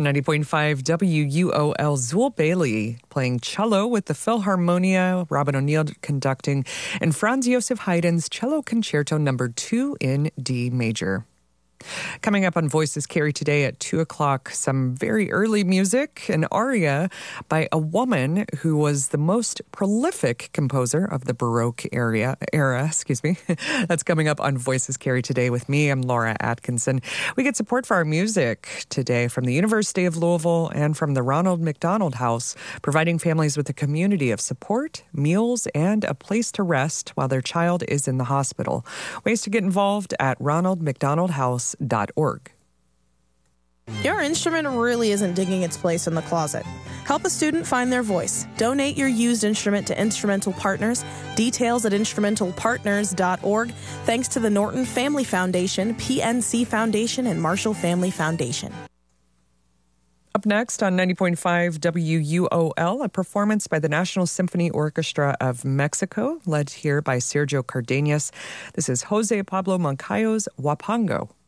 90.5 WUOL, Zool Bailey playing cello with the Philharmonia, Robin O'Neill conducting, and Franz Josef Haydn's Cello Concerto No. 2 in D major. Coming up on Voices Carry today at 2 o'clock, some very early music, an aria by a woman who was the most prolific composer of the Baroque era. That's coming up on Voices Carry today with me. I'm Laura Atkinson. We get support for our music today from the University of Louisville and from the Ronald McDonald House, providing families with a community of support, meals, and a place to rest while their child is in the hospital. Ways to get involved at ronaldmcdonaldhouse.org. Your instrument really isn't digging its place in the closet. Help a student find their voice. Donate your used instrument to Instrumental Partners. Details at instrumentalpartners.org. Thanks to the Norton Family Foundation, PNC Foundation, and Marshall Family Foundation. Up next on 90.5 WUOL, a performance by the National Symphony Orchestra of Mexico, led here by Sergio Cardenas. This is Jose Pablo Moncayo's Huapango.